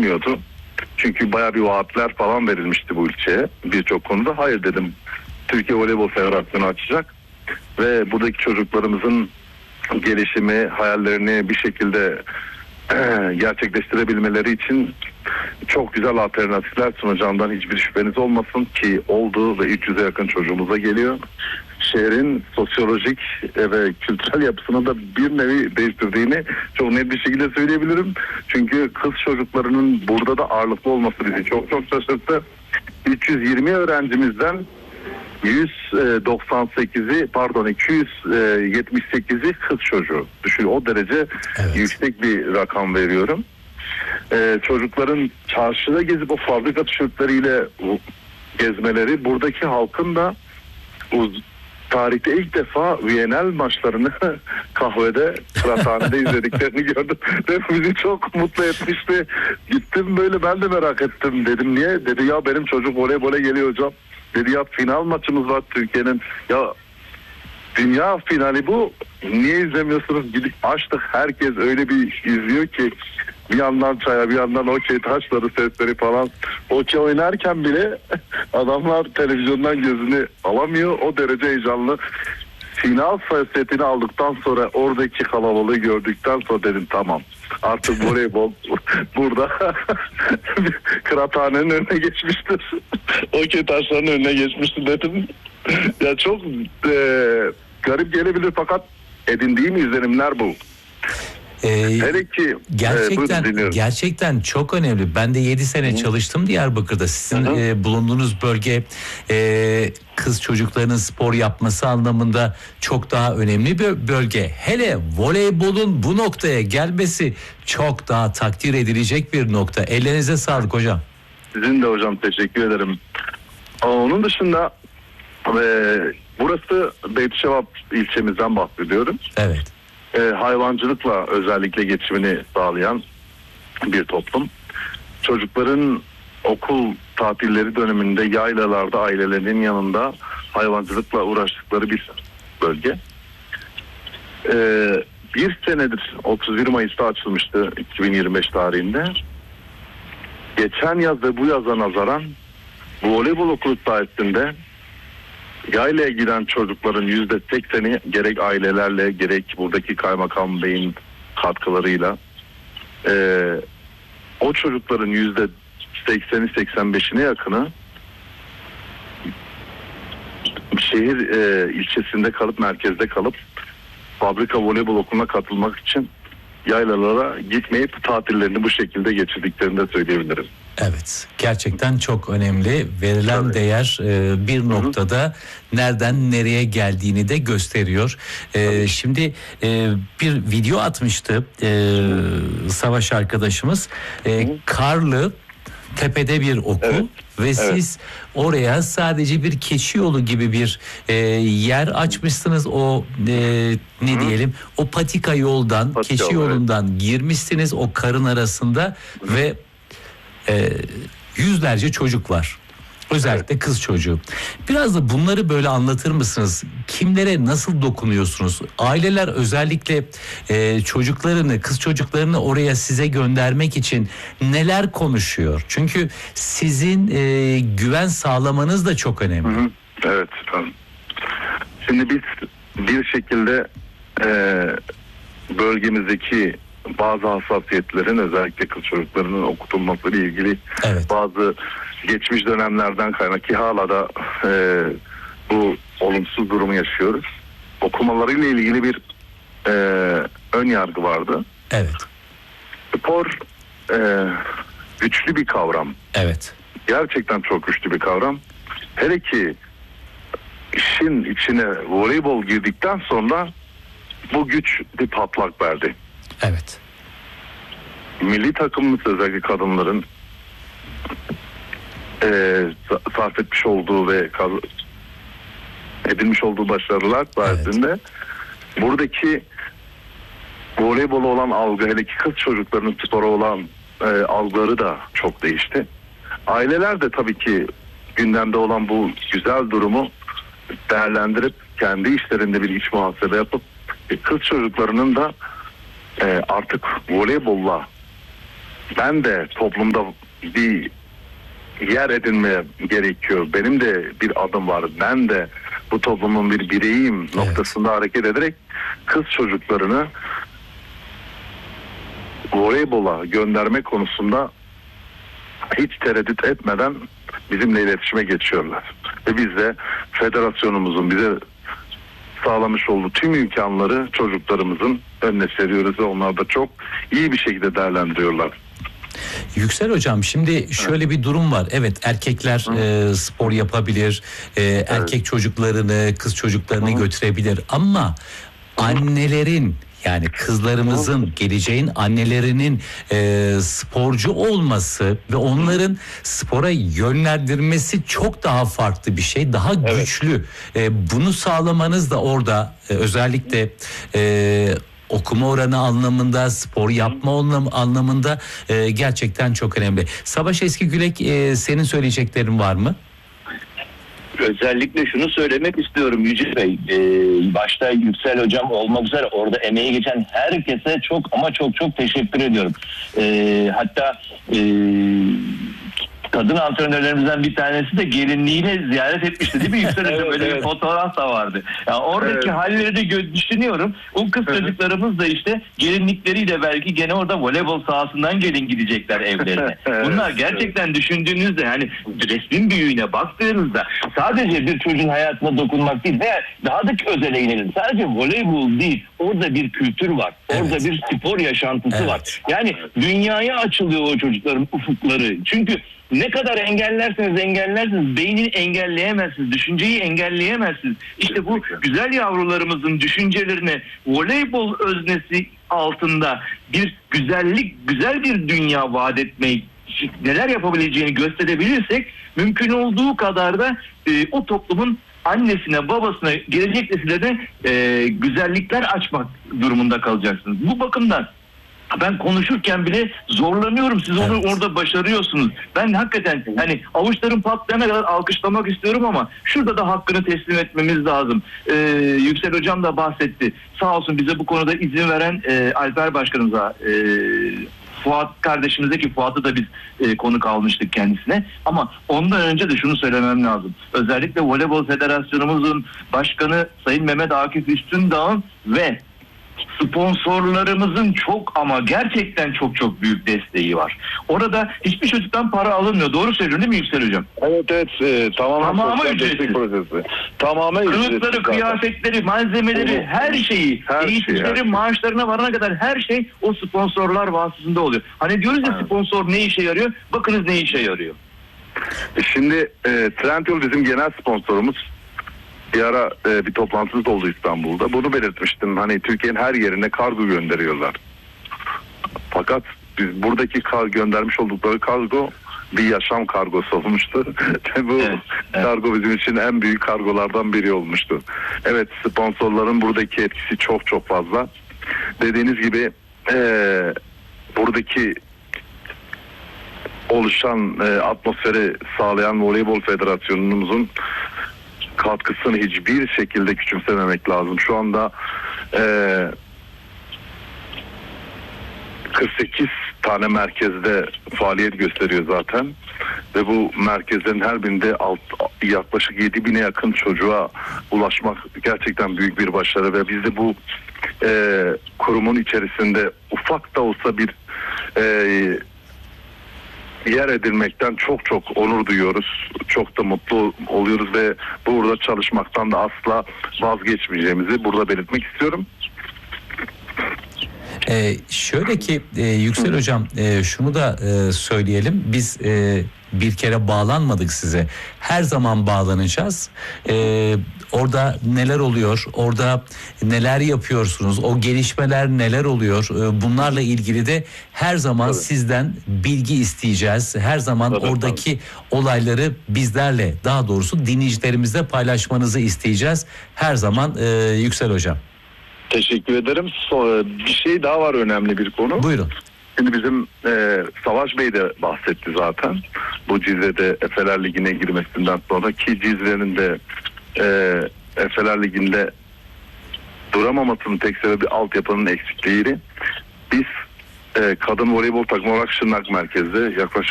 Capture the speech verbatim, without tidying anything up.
verilmiyordu. Çünkü bayağı bir vaatler falan verilmişti bu ilçeye birçok konuda. Hayır dedim, Türkiye Voleybol Federasyonu açacak ve buradaki çocuklarımızın gelişimi, hayallerini bir şekilde gerçekleştirebilmeleri için çok güzel alternatifler sunacağından hiçbir şüpheniz olmasın ki oldu ve üç yüze yakın çocuğumuza geliyor. Şehrin sosyolojik ve kültürel yapısını da bir nevi değiştirdiğini çok net bir şekilde söyleyebilirim. Çünkü kız çocuklarının burada da ağırlıklı olması bizi çok çok şaşırttı. üç yüz yirmi öğrencimizden yüz doksan sekizi pardon iki yüz yetmiş sekizi kız çocuğu. Düşün, o derece evet. Yüksek bir rakam veriyorum. Ee, çocukların çarşıda gezip o fabrika tişörtleriyle gezmeleri, buradaki halkın da uz- tarihte ilk defa Viyanel maçlarını kahvede, kıraathanede izlediklerini gördüm. Ve bizi çok mutlu etmişti. Gittim böyle, ben de merak ettim. Dedim niye? Dedi ya benim çocuk voleybola geliyor hocam. Dedi ya final maçımız var Türkiye'nin. Ya dünya finali bu. Niye izlemiyorsunuz? Gidip açtık. Herkes öyle bir izliyor ki bir yandan çaya, bir yandan okey taşları sesleri falan. Okey oynarken bile adamlar televizyondan gözünü alamıyor. O derece heyecanlı. Final setini aldıktan sonra, oradaki kalabalığı gördükten sonra dedim tamam. Artık voleybol burada kıraathanenin önüne geçmiştir. Okey taşlarının önüne geçmiştir dedim. Ya çok e, garip gelebilir fakat edindiğim izlenimler bu. Ee, Hele ki gerçekten e, gerçekten çok önemli. Ben de yedi sene Hı. çalıştım Diyarbakır'da. Sizin e, bulunduğunuz bölge e, kız çocuklarının spor yapması anlamında çok daha önemli bir bölge. Hele voleybolun bu noktaya gelmesi çok daha takdir edilecek bir nokta. Ellerinize sağlık hocam. Sizin de hocam, teşekkür ederim. Onun dışında e, burası Beytüşevap ilçemizden bahsediyorum. Evet. E, hayvancılıkla özellikle geçimini sağlayan bir toplum. Çocukların okul tatilleri döneminde yaylalarda ailelerinin yanında hayvancılıkla uğraştıkları bir bölge. E, bir senedir otuz bir Mayıs'ta açılmıştı iki bin yirmi beş tarihinde. Geçen yaz ve bu yaza nazaran bu voleybol okulu sayesinde yaylaya giden çocukların yüzde sekseni gerek ailelerle gerek buradaki kaymakam beyin katkılarıyla e, o çocukların yüzde sekseni seksen beşine yakını şehir e, ilçesinde kalıp merkezde kalıp fabrika voleybol okuluna katılmak için yaylalara gitmeyip tatillerini bu şekilde geçirdiklerini de söyleyebilirim. Evet, gerçekten çok önemli. Verilen Tabii. değer e, bir noktada Hı-hı. nereden nereye geldiğini de gösteriyor. E, şimdi e, bir video atmıştı e, Savaş arkadaşımız. E, karlı tepede bir okul. Evet. Ve evet. siz oraya sadece bir keçi yolu gibi bir e, yer açmışsınız. O e, ne Hı. diyelim o patika yoldan, patika keçi yolundan evet. girmişsiniz o karın arasında Hı. ve e, yüzlerce çocuk var. Özellikle evet. kız çocuğu. Biraz da bunları böyle anlatır mısınız? Kimlere nasıl dokunuyorsunuz? Aileler özellikle e, çocuklarını, kız çocuklarını oraya size göndermek için neler konuşuyor? Çünkü sizin e, güven sağlamanız da çok önemli. Hı hı. Evet. Şimdi biz bir şekilde e, bölgemizdeki bazı hassasiyetlerin, özellikle kız çocuklarının okutulması ile ilgili evet. bazı geçmiş dönemlerden kaynak ki hala da e, bu olumsuz durumu yaşıyoruz. Okumalarıyla ilgili bir e, ön yargı vardı. Evet. Spor e, güçlü bir kavram. Evet. Gerçekten çok güçlü bir kavram. Hele ki işin içine voleybol girdikten sonra bu güç bir patlak verdi. Evet. Milli takımımız, özellikle kadınların e, sarf etmiş olduğu ve edinmiş olduğu başarılar sayesinde evet. buradaki voleybola olan algı, hele ki kız çocuklarının spora olan e, algıları da çok değişti. Aileler de tabii ki gündemde olan bu güzel durumu değerlendirip kendi işlerinde bir iç muhasebe yapıp kız çocuklarının da e, artık voleybolla ben de toplumda bir yer edinmeye gerekiyor. Benim de bir adım var. Ben de bu toplumun bir bireyiyim evet. noktasında hareket ederek kız çocuklarını voleybola gönderme konusunda hiç tereddüt etmeden bizimle iletişime geçiyorlar. Ve biz de federasyonumuzun bize sağlamış olduğu tüm imkanları çocuklarımızın önüne seriyoruz ve onlar da çok iyi bir şekilde değerlendiriyorlar. Yüksel Hocam, şimdi şöyle bir durum var. Evet, erkekler e, spor yapabilir, e, evet. erkek çocuklarını, kız çocuklarını Hı. götürebilir ama annelerin, yani kızlarımızın, geleceğin annelerinin e, sporcu olması ve onların spora yönlendirmesi çok daha farklı bir şey, daha evet. güçlü. E, bunu sağlamanız da orada e, özellikle e, okuma oranı anlamında, spor yapma anlamında e, gerçekten çok önemli. Savaş Eskigülek, e, senin söyleyeceklerin var mı? Özellikle şunu söylemek istiyorum Yüce Bey. Ee, başta Yüksel Hocam olmak üzere orada emeği geçen herkese çok ama çok çok teşekkür ediyorum. Ee, hatta e, kadın antrenörlerimizden bir tanesi de gelinliğiyle ziyaret etmişti değil mi Yüksel Hocam? Evet, Öyle evet. bir fotoğraf da vardı. Yani oradaki evet. halleri de gö- düşünüyorum. O kız evet. çocuklarımız da işte gelinlikleriyle belki gene orada voleybol sahasından gelin gidecekler evlerine. evet. Bunlar gerçekten evet. düşündüğünüzde, yani resmin büyüğüne baktığınızda sadece bir çocuğun hayatına dokunmak değil veya daha da özele inelim. Sadece voleybol değil. Orada bir kültür var. Orada evet. bir spor yaşantısı evet. var. Yani dünyaya açılıyor o çocukların ufukları. Çünkü ne kadar engellerseniz engellersiniz, beynini engelleyemezsiniz, düşünceyi engelleyemezsiniz. İşte bu güzel yavrularımızın düşüncelerine voleybol öznesi altında bir güzellik, güzel bir dünya vaat etmeyi, neler yapabileceğini gösterebilirsek, mümkün olduğu kadar da e, o toplumun annesine, babasına, gelecek nesillere e, güzellikler açmak durumunda kalacaksınız. Bu bakımdan ben konuşurken bile zorlanıyorum. Siz onu evet. orada başarıyorsunuz. Ben hakikaten hani avuçlarım patlayana kadar alkışlamak istiyorum ama şurada da hakkını teslim etmemiz lazım. Ee, Yüksel Hocam da bahsetti. Sağ olsun bize bu konuda izin veren e, Alper Başkanımıza, e, Fuat kardeşimizdeki Fuat'ı da biz e, konuk almıştık kendisine. Ama ondan önce de şunu söylemem lazım. Özellikle Voleybol Federasyonumuzun başkanı Sayın Mehmet Akif Üstündağ'ın ve sponsorlarımızın çok ama gerçekten çok çok büyük desteği var. Orada hiçbir çocuktan para alınmıyor. Doğru söylüyorum değil mi Yüksel Hocam? Evet evet. E, tamamen Tamamı ücretsiz. Tamamen kılıkları, kıyafetleri, malzemeleri, o, her şeyi, her eğitimcilerin şey, maaşlarına varana kadar her şey o sponsorlar vasıtasında oluyor. Hani diyoruz ya, sponsor ne işe yarıyor? Bakınız ne işe yarıyor. Şimdi e, Trendyol bizim genel sponsorumuz. Bir ara e, bir toplantımız oldu İstanbul'da. Bunu belirtmiştim. Hani Türkiye'nin her yerine kargo gönderiyorlar. Fakat biz buradaki kar göndermiş oldukları kargo bir yaşam kargosu olmuştu. Bu evet, evet. kargo bizim için en büyük kargolardan biri olmuştu. Evet, sponsorların buradaki etkisi çok çok fazla. Dediğiniz gibi e, buradaki oluşan e, atmosferi sağlayan Voleybol Federasyonumuzun katkısını hiçbir şekilde küçümsememek lazım. Şu anda e, kırk sekiz tane merkezde faaliyet gösteriyor zaten ve bu merkezlerin her birinde alt, yaklaşık yedi bine yakın çocuğa ulaşmak gerçekten büyük bir başarı ve biz de bu e, kurumun içerisinde ufak da olsa bir e, yer edilmekten çok çok onur duyuyoruz. Çok da mutlu oluyoruz ve burada çalışmaktan da asla vazgeçmeyeceğimizi burada belirtmek istiyorum. Ee, şöyle ki e, Yüksel Hocam, e, şunu da e, söyleyelim. Biz e, bir kere bağlanmadık size. Her zaman bağlanacağız. Ee, orada neler oluyor? Orada neler yapıyorsunuz? O gelişmeler neler oluyor? Ee, bunlarla ilgili de her zaman Tabii. sizden bilgi isteyeceğiz. Her zaman Tabii, oradaki tabii. olayları bizlerle, daha doğrusu dinleyicilerimizle paylaşmanızı isteyeceğiz. Her zaman e, Yüksel Hocam. Teşekkür ederim. Bir şey daha var, önemli bir konu. Buyurun. Şimdi bizim e, Savaş Bey de bahsetti zaten. Bu Cizre'de Efeler Ligi'ne girmesinden sonra, ki Cizre'nin de e, Efeler Ligi'nde duramamasının tek sebebi altyapının eksikliğiydi. Biz e, kadın voleybol takımı olarak Şırnak merkezde yaklaşık